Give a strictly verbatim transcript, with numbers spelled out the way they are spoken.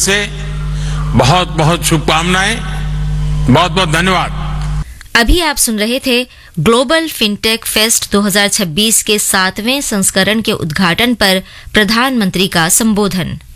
से बहुत बहुत शुभकामनाएं, बहुत बहुत धन्यवाद। अभी आप सुन रहे थे ग्लोबल फिनटेक फेस्ट दो हज़ार छब्बीस के सातवें संस्करण के उद्घाटन पर प्रधानमंत्री का संबोधन।